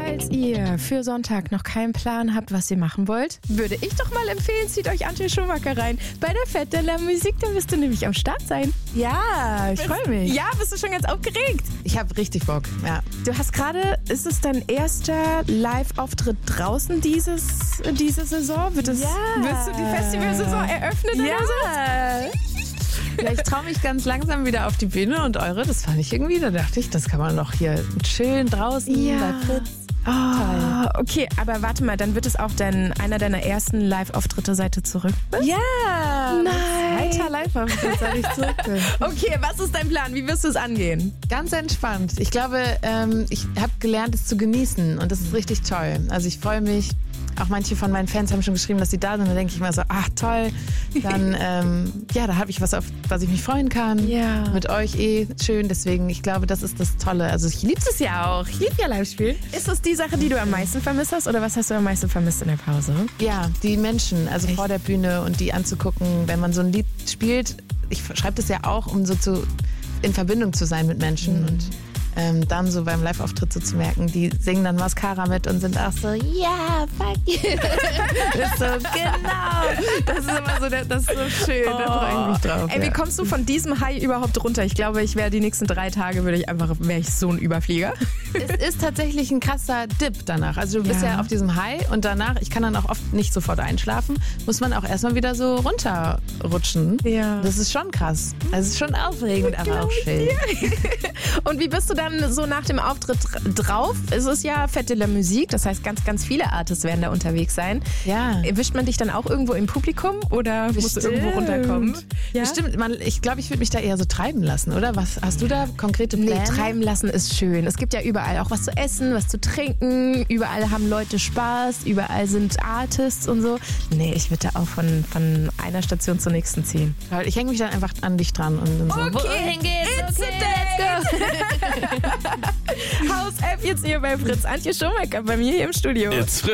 Falls ihr für Sonntag noch keinen Plan habt, was ihr machen wollt, würde ich doch mal empfehlen, zieht euch Antje Schumacher rein. Bei der Fête de la Musique, da wirst du nämlich am Start sein. Ja, ich freue mich. Ja, bist du schon ganz aufgeregt? Ich habe richtig Bock, ja. Du hast gerade, ist es dein erster Live-Auftritt draußen diese Saison? Willst du die Festivalsaison eröffnen oder so? Ja, ich traue mich ganz langsam wieder auf die Bühne und das fand ich irgendwie, da dachte ich, das kann man doch hier chillen draußen bei Fritz. Oh, okay, aber warte mal, dann wird es auch einer deiner ersten Live-Auftritte, seit du zurück bist? Ja, Nein. zweiter Live-Auftritt, seit ich zurück bin. Okay, was ist dein Plan? Wie wirst du es angehen? Ganz entspannt. Ich glaube, ich habe gelernt, es zu genießen und das ist richtig toll. Also ich freue mich. Auch manche von meinen Fans haben schon geschrieben, dass sie da sind. Da denke ich mal so, ach toll. Dann, da habe ich was, auf was ich mich freuen kann. Ja. Mit euch schön. Deswegen, ich glaube, das ist das Tolle. Also ich liebe es ja auch. Ich liebe ja Live-Spielen. Ist das die Sache, die du am meisten vermisst hast? Oder was hast du am meisten vermisst in der Pause? Ja, die Menschen, also vor der Bühne und die anzugucken, wenn man so ein Lied spielt. Ich schreibe das ja auch, um so in Verbindung zu sein mit Menschen und dann so beim Live-Auftritt so zu merken, die singen dann Mascara mit und sind auch so, ja, fuck you. Das ist so, genau. Das ist immer so, das ist so schön, da freue ich mich drauf. Ey, wie kommst du von diesem High überhaupt runter? Ich glaube, ich wäre die nächsten 3 Tage, wäre ich so ein Überflieger. Es ist tatsächlich ein krasser Dip danach. Also du bist ja auf diesem High und danach, ich kann dann auch oft nicht sofort einschlafen, muss man auch erstmal wieder so runterrutschen. Ja. Das ist schon krass. Also es ist schon aufregend, aber auch schön. Und wie bist du dann so nach dem Auftritt drauf? Es ist ja Fête de la Musique, das heißt, ganz, ganz viele Artists werden da unterwegs sein. Ja. Erwischt man dich dann auch irgendwo im Publikum oder musst du irgendwo runterkommen? Ja? Bestimmt. Ich glaube, ich würde mich da eher so treiben lassen, oder? Was hast du da konkrete Pläne? Nee, treiben lassen ist schön. Es gibt ja überall auch was zu essen, was zu trinken. Überall haben Leute Spaß. Überall sind Artists und so. Nee, ich würde da auch von einer Station zur nächsten ziehen. Ich hänge mich dann einfach an dich dran und dann so, wohin geht's? Let's go! House F jetzt hier bei Fritz. Antje Schumacher bei mir hier im Studio. It's Fritz.